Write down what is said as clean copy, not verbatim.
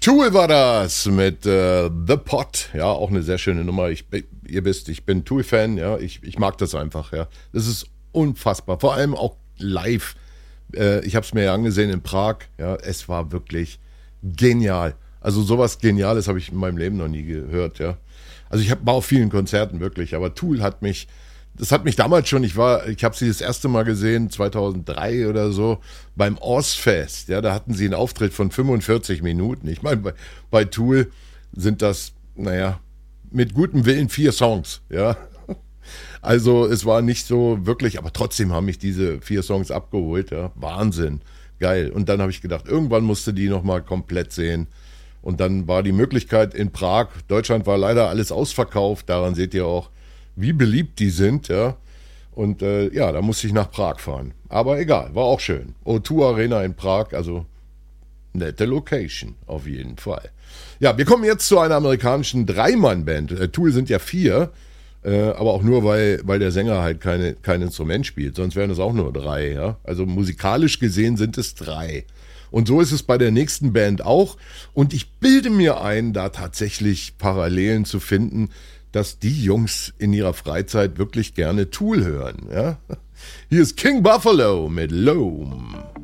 Tool war das mit The Pot. Ja, auch eine sehr schöne Nummer. Ihr wisst, ich bin Tool-Fan. Ja, ich mag das einfach. Ja, das ist unfassbar. Vor allem auch live. Ich habe es mir ja angesehen in Prag. Ja, es war wirklich genial. Also sowas Geniales habe ich in meinem Leben noch nie gehört. Ja, also war auf vielen Konzerten wirklich. Aber Tool hat mich damals schon, ich habe sie das erste Mal gesehen, 2003 oder so, beim Ozzfest. Ja, da hatten sie einen Auftritt von 45 Minuten. Ich meine, bei Tool sind das, mit gutem Willen 4 Songs. Ja, also es war nicht so wirklich, aber trotzdem haben mich diese 4 Songs abgeholt. Ja, Wahnsinn, geil. Und dann habe ich gedacht, irgendwann musste die nochmal komplett sehen. Und dann war die Möglichkeit in Prag. Deutschland war leider alles ausverkauft. Daran seht ihr auch, wie beliebt die sind, ja. Und da musste ich nach Prag fahren. Aber egal, war auch schön. O2 Arena in Prag, also nette Location, auf jeden Fall. Ja, wir kommen jetzt zu einer amerikanischen 3-Mann-Band. Tool sind ja 4, aber auch nur, weil der Sänger halt kein Instrument spielt. Sonst wären es auch nur 3, ja. Also musikalisch gesehen sind es 3. Und so ist es bei der nächsten Band auch. Und ich bilde mir ein, da tatsächlich Parallelen zu finden, dass die Jungs in ihrer Freizeit wirklich gerne Tool hören. Ja? Hier ist King Buffalo mit Loam.